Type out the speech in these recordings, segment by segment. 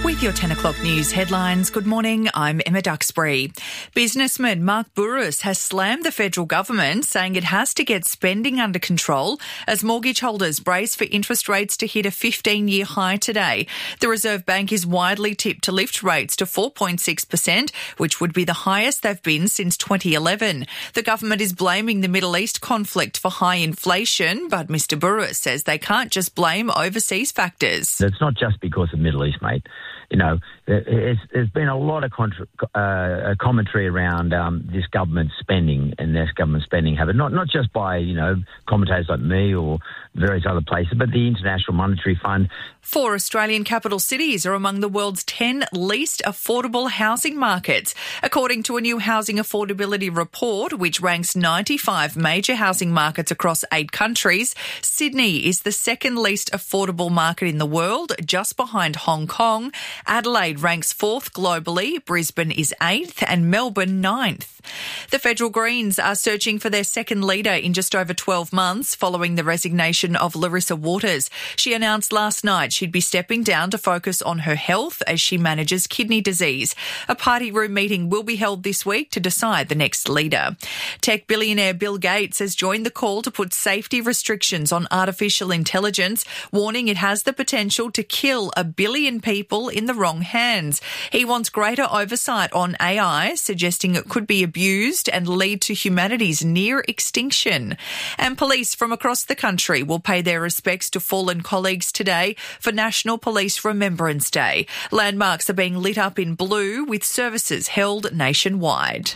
With your 10 o'clock news headlines, good morning, I'm Emma Duxbury. Businessman Mark Bouris has slammed the federal government, saying it has to get spending under control as mortgage holders brace for interest rates to hit a 15-year high today. The Reserve Bank is widely tipped to lift rates to 4.6%, which would be the highest they've been since 2011. The government is blaming the Middle East conflict for high inflation, but Mr Bouris says they can't just blame overseas factors. It's not just because of Middle East, mate. You know, there's been a lot of commentary around this government spending and this government spending habit, not just by, commentators like me or various other places, but the International Monetary Fund. 4 Australian capital cities are among the world's 10 least affordable housing markets. According to a new housing affordability report, which ranks 95 major housing markets across 8 countries, Sydney is the second least affordable market in the world, just behind Hong Kong. Adelaide ranks 4th globally, Brisbane is 8th and Melbourne 9th. The Federal Greens are searching for their second leader in just over 12 months following the resignation of Larissa Waters. She announced last night she'd be stepping down to focus on her health as she manages kidney disease. A party room meeting will be held this week to decide the next leader. Tech billionaire Bill Gates has joined the call to put safety restrictions on artificial intelligence, warning it has the potential to kill 1 billion people in the wrong hands. He wants greater oversight on AI, suggesting it could be abused and lead to humanity's near extinction. And police from across the country will pay their respects to fallen colleagues today for National Police Remembrance Day. Landmarks are being lit up in blue with services held nationwide.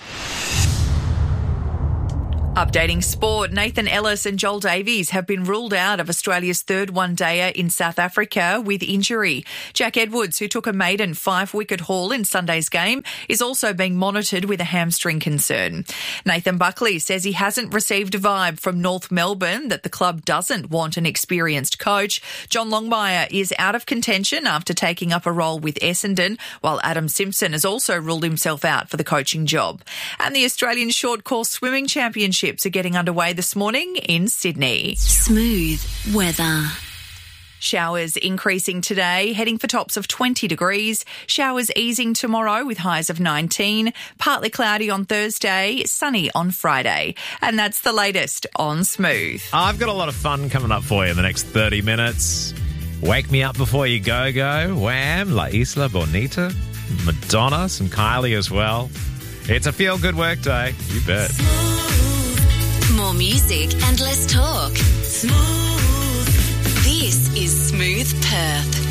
Updating sport, Nathan Ellis and Joel Davies have been ruled out of Australia's third one-dayer in South Africa with injury. Jack Edwards, who took a maiden 5-wicket haul in Sunday's game, is also being monitored with a hamstring concern. Nathan Buckley says he hasn't received a vibe from North Melbourne that the club doesn't want an experienced coach. John Longmire is out of contention after taking up a role with Essendon, while Adam Simpson has also ruled himself out for the coaching job. And the Australian Short Course Swimming Championships are getting underway this morning in Sydney. Smooth weather. Showers increasing today, heading for tops of 20 degrees. Showers easing tomorrow with highs of 19. Partly cloudy on Thursday, sunny on Friday. And that's the latest on Smooth. I've got a lot of fun coming up for you in the next 30 minutes. Wake Me Up Before You Go Go, Wham, La Isla Bonita, Madonna, some Kylie as well. It's a feel-good work day. You bet. More music and less talk. Smooth. This is Smooth Perth.